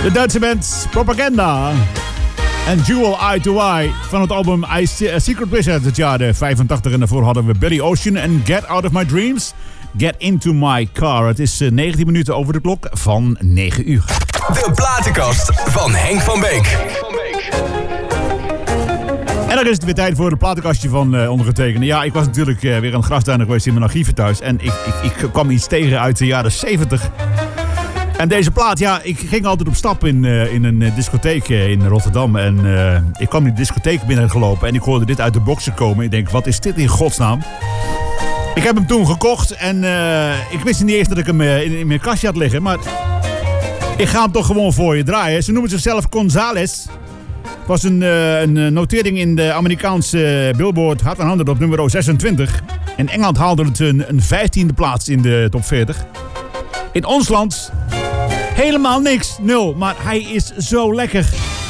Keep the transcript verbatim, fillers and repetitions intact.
De Duitse band Propaganda. En Jewel Eye to Eye van het album I Secret Wish uit het jaar vijfentachtig. En daarvoor hadden we Billy Ocean en Get Out of My Dreams. Get Into My Car. Het is negentien minuten over de klok van negen uur. De platenkast van Henk van Beek. En dan is het weer tijd voor het platenkastje van uh, ondergetekende. Ja, ik was natuurlijk uh, weer aan het grasduinen geweest in mijn archieven thuis. En ik, ik, ik kwam iets tegen uit de jaren zeventig. En deze plaat, ja, ik ging altijd op stap in, uh, in een discotheek uh, in Rotterdam. En uh, ik kwam die discotheek binnengelopen en ik hoorde dit uit de boxen komen. Ik denk, wat is dit in godsnaam? Ik heb hem toen gekocht en uh, ik wist niet eens dat ik hem uh, in, in mijn kastje had liggen. Maar ik ga hem toch gewoon voor je draaien. Ze noemen zichzelf Gonzales. Het was een, uh, een notering in de Amerikaanse Billboard Hot honderd op nummer zesentwintig. In Engeland haalde het een, een vijftiende plaats in de top veertig. In ons land helemaal niks, nul. Maar hij is zo lekker.